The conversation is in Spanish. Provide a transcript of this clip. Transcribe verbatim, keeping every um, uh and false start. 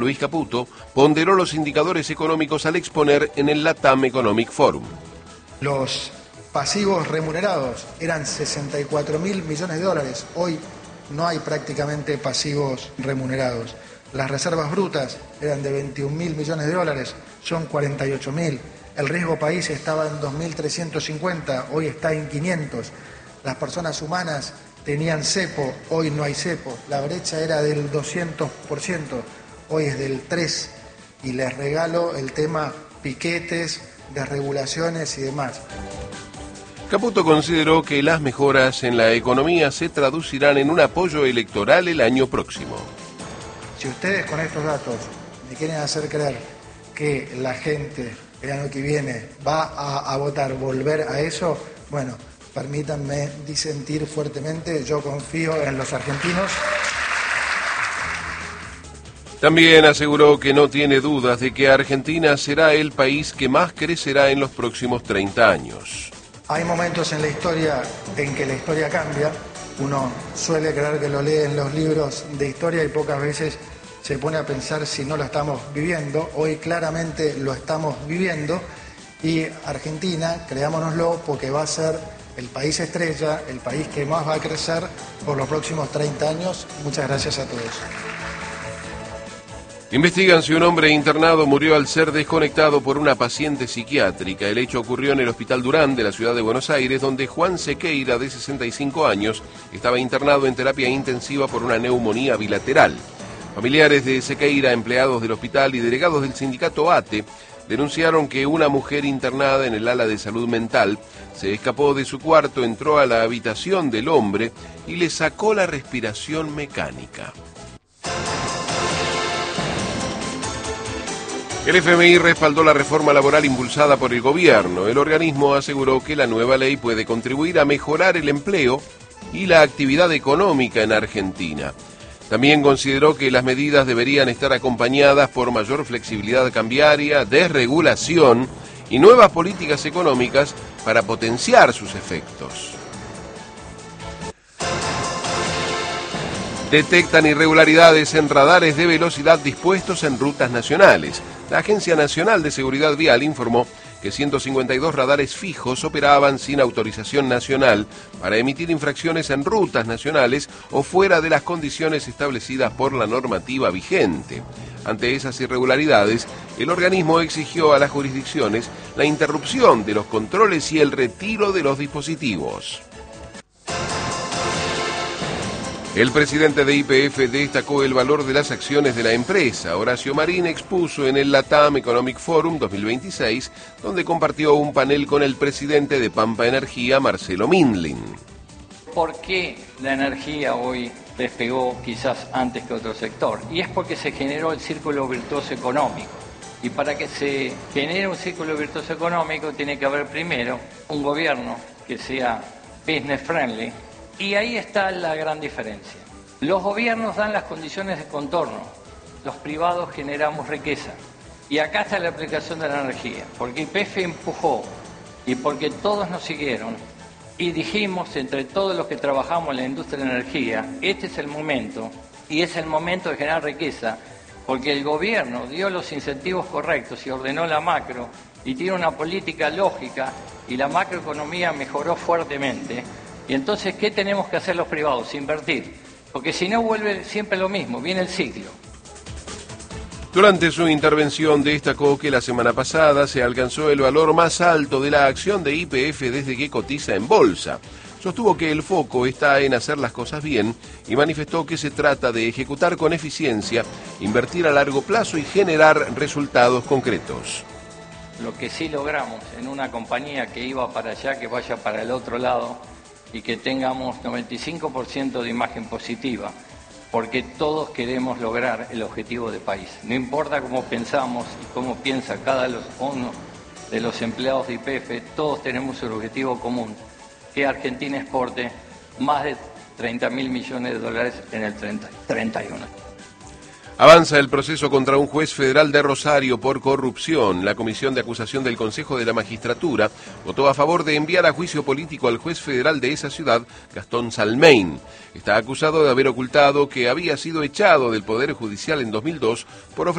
Luis Caputo ponderó los indicadores económicos al exponer en el LATAM Economic Forum. Los pasivos remunerados eran sesenta y cuatro mil millones de dólares. Hoy no hay prácticamente pasivos remunerados. Las reservas brutas eran de veintiún mil millones de dólares, son cuarenta y ocho mil. El riesgo país estaba en dos mil trescientos cincuenta, hoy está en quinientos. Las personas humanas tenían cepo, hoy no hay cepo. La brecha era del doscientos por ciento, hoy es del tres por ciento. Y les regalo el tema piquetes, desregulaciones y demás. Caputo consideró que las mejoras en la economía se traducirán en un apoyo electoral el año próximo. Si ustedes con estos datos me quieren hacer creer que la gente el año que viene va a, a votar, volver a eso, bueno, permítanme disentir fuertemente, yo confío en los argentinos. También aseguró que no tiene dudas de que Argentina será el país que más crecerá en los próximos treinta años. Hay momentos en la historia en que la historia cambia, uno suele creer que lo lee en los libros de historia y pocas veces se pone a pensar si no lo estamos viviendo. Hoy claramente lo estamos viviendo y Argentina, creámonoslo, porque va a ser el país estrella, el país que más va a crecer por los próximos treinta años. Muchas gracias a todos. Investigan si un hombre internado murió al ser desconectado por una paciente psiquiátrica. El hecho ocurrió en el Hospital Durán de la ciudad de Buenos Aires, donde Juan Sequeira, de sesenta y cinco años, estaba internado en terapia intensiva por una neumonía bilateral. Familiares de Sequeira, empleados del hospital y delegados del sindicato ATE denunciaron que una mujer internada en el ala de salud mental se escapó de su cuarto, entró a la habitación del hombre y le sacó la respiración mecánica. El F M I respaldó la reforma laboral impulsada por el gobierno. El organismo aseguró que la nueva ley puede contribuir a mejorar el empleo y la actividad económica en Argentina. También consideró que las medidas deberían estar acompañadas por mayor flexibilidad cambiaria, desregulación y nuevas políticas económicas para potenciar sus efectos. Detectan irregularidades en radares de velocidad dispuestos en rutas nacionales. La Agencia Nacional de Seguridad Vial informó que ciento cincuenta y dos radares fijos operaban sin autorización nacional para emitir infracciones en rutas nacionales o fuera de las condiciones establecidas por la normativa vigente. Ante esas irregularidades, el organismo exigió a las jurisdicciones la interrupción de los controles y el retiro de los dispositivos. El presidente de Y P F destacó el valor de las acciones de la empresa. Horacio Marín expuso en el LATAM Economic Forum dos mil veintiséis, donde compartió un panel con el presidente de Pampa Energía, Marcelo Mindlin. ¿Por qué la energía hoy despegó quizás antes que otro sector? Y es porque se generó el círculo virtuoso económico. Y para que se genere un círculo virtuoso económico tiene que haber primero un gobierno que sea business friendly. Y ahí está la gran diferencia. Los gobiernos dan las condiciones de contorno, los privados generamos riqueza. Y acá está la aplicación de la energía, porque Y P F empujó y porque todos nos siguieron y dijimos entre todos los que trabajamos en la industria de la energía, este es el momento y es el momento de generar riqueza, porque el gobierno dio los incentivos correctos y ordenó la macro y tiene una política lógica y la macroeconomía mejoró fuertemente. Y entonces, ¿qué tenemos que hacer los privados? Invertir. Porque si no, vuelve siempre lo mismo, viene el ciclo. Durante su intervención destacó que la semana pasada se alcanzó el valor más alto de la acción de Y P F desde que cotiza en bolsa. Sostuvo que el foco está en hacer las cosas bien y manifestó que se trata de ejecutar con eficiencia, invertir a largo plazo y generar resultados concretos. Lo que sí logramos en una compañía que iba para allá, que vaya para el otro lado, y que tengamos noventa y cinco por ciento de imagen positiva, porque todos queremos lograr el objetivo de país. No importa cómo pensamos y cómo piensa cada uno de los empleados de Y P F, todos tenemos un objetivo común, que Argentina exporte más de treinta mil millones de dólares en el treinta, treinta y uno. Avanza el proceso contra un juez federal de Rosario por corrupción. La Comisión de Acusación del Consejo de la Magistratura votó a favor de enviar a juicio político al juez federal de esa ciudad, Gastón Salmein. Está acusado de haber ocultado que había sido echado del Poder Judicial en dos mil dos por ofrecer